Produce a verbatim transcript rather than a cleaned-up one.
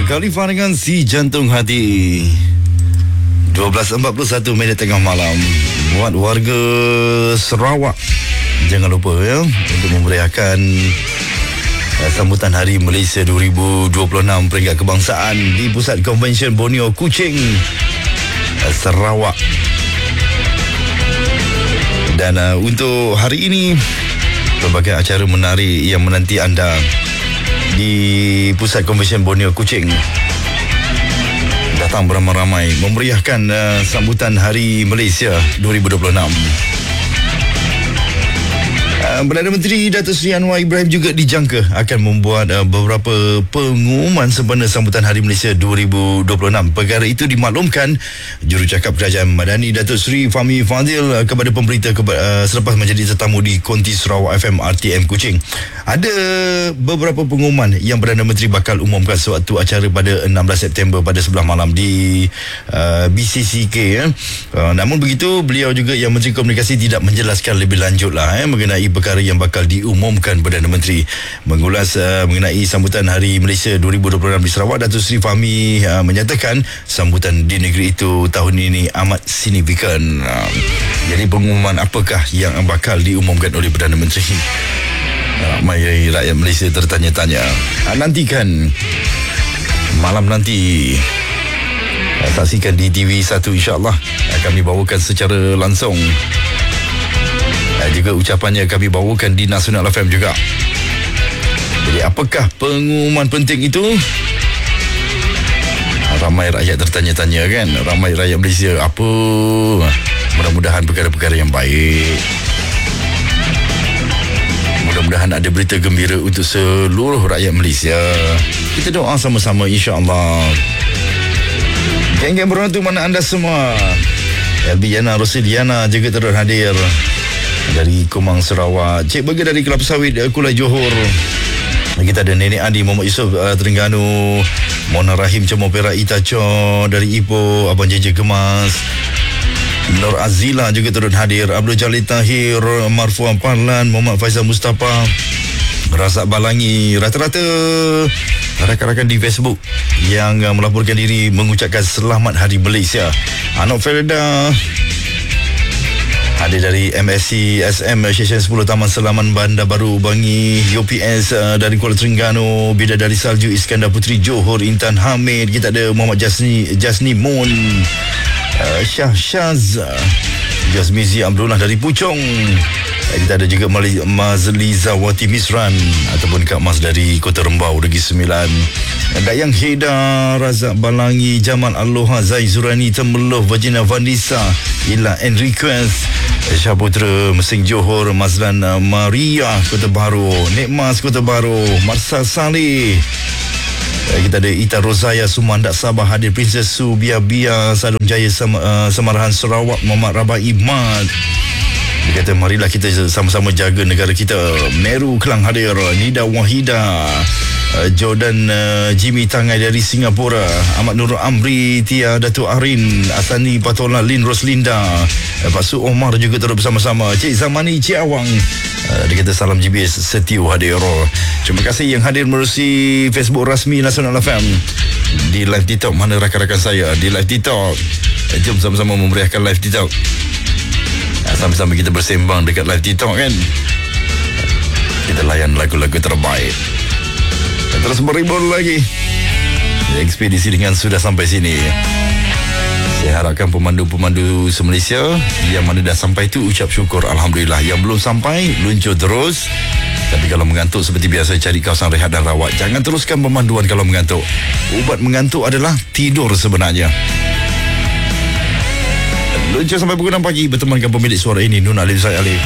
Khalifah dengan Si Jantung Hati. dua belas empat puluh satu minit tengah malam. Buat warga Sarawak, jangan lupa ya untuk memeriahkan uh, sambutan Hari Malaysia dua ribu dua puluh enam peringkat kebangsaan di Pusat Konvensyen Borneo Kuching, uh, Sarawak. Dan uh, untuk hari ini, berbagai acara menarik yang menanti anda di Pusat Konvensyen Borneo Kuching. Datang beramai-ramai memeriahkan uh, sambutan Hari Malaysia dua ribu dua puluh enam. Uh, Perdana Menteri Datuk Seri Anwar Ibrahim juga dijangka akan membuat uh, beberapa pengumuman sempena sambutan Hari Malaysia dua ribu dua puluh enam. Perkara itu dimaklumkan Jurucakap Kerajaan Madani Datuk Seri Fahmi Fadzil uh, kepada pemberita keba- uh, selepas menjadi tetamu di Konti Sarawak F M R T M Kuching. Ada beberapa pengumuman yang Perdana Menteri bakal umumkan sewaktu acara pada enam belas September pada sebelah malam di uh, B C C K. Ya. Uh, namun begitu, beliau juga yang Menteri Komunikasi tidak menjelaskan lebih lanjut lah eh, mengenai perkara yang bakal diumumkan Perdana Menteri. Mengulas uh, mengenai sambutan Hari Malaysia dua ribu dua puluh enam di Sarawak, Datuk Seri Fahmi uh, menyatakan sambutan di negeri itu tahun ini amat signifikan. Uh, jadi pengumuman apakah yang bakal diumumkan oleh Perdana Menteri? Ramai rakyat Malaysia tertanya-tanya. Nantikan malam nanti, saksikan di T V satu, insya-Allah kami bawakan secara langsung. Juga ucapannya kami bawakan di Nasional F M juga. Jadi apakah pengumuman penting itu? Ramai rakyat tertanya-tanya kan. Ramai rakyat Malaysia, apa? Mudah-mudahan perkara-perkara yang baik. Mudah-mudahan ada berita gembira untuk seluruh rakyat Malaysia. Kita doa sama-sama, insya-Allah. Geng-geng berontu mana anda semua? L B Yana Rosiliana juga turut hadir dari Kumang Sarawak. Cik Burger dari Kelapa Sawit Kulai Johor. Kita ada Nenek Andi Muhammad Yusof uh, Terengganu. Mona Rahim Cemor Perak Itaco dari Ipoh. Abang Jeje Gemas. Nur Azila juga turut hadir. Abdul Jalil Tahir, Marfuan Parlan, Muhammad Faizal Mustafa, Razak Balangi. Rata-rata rakan-rakan di Facebook yang uh, melaporkan diri mengucapkan selamat Hari Malaysia. Anok Felda ada dari M S C S M Session sepuluh Taman Selaman Bandar Baru Bangi. U P S uh, dari Kuala Terengganu. Bidadari Salju Iskandar Putri Johor Intan Hamid. Kita ada Muhammad Jasni Jasni Moon, uh, Syah Syaz, uh, Jazmizi Abdullah dari Puchong. uh, Kita ada juga Mazli Zawati Misran ataupun Kak Mas dari Kota Rembau Negeri Sembilan. Dayang Heda, Razak Balangi, Jamal Aloha, Zai Zurani, Temeloh, Virginia Vandisa, Ila Enriquez, Syaputra Mesing Johor, Mazlan Maria Kota Baru, Nekmas Kota Baru, Marsal Saleh. Kita ada Ita Rozaya Sumandak Sabah, hadir Princess Su Bia Bia, Sadung Jaya Sem- uh, Semarahan Sarawak, Muhammad Rabai Imad. Dia kata marilah kita sama-sama jaga negara kita. Meru Kelang hadir, Nida Wahida, uh, Jordan uh, Jimmy Tangai dari Singapura, Ahmad Nur Amri, Tia Datuk Arin, Asani Patola, Lin Roslinda, uh, Pak Su Omar juga turut bersama-sama. Cik Zamani Cik Awang, uh, dia kata salam G B S setiu hadir. Terima kasih yang hadir melalui Facebook rasmi Nasional F M. Di live TikTok, mana rakan-rakan saya di live TikTok? uh, Jom sama-sama memeriahkan live TikTok. Sama-sama kita bersembang dekat live TikTok kan. Kita layan lagu-lagu terbaik. Dan terus beribur lagi. Ekspedisi dengan sudah sampai sini. Saya harapkan pemandu-pemandu se-Malaysia yang mana dah sampai tu ucap syukur Alhamdulillah. Yang belum sampai, luncur terus. Tapi kalau mengantuk seperti biasa, cari kawasan rehat dan rawat. Jangan teruskan pemanduan kalau mengantuk. Ubat mengantuk adalah tidur sebenarnya. Luncur sampai pukul enam pagi bertemankan pemilik suara ini, Nun Alif Zaid Alif.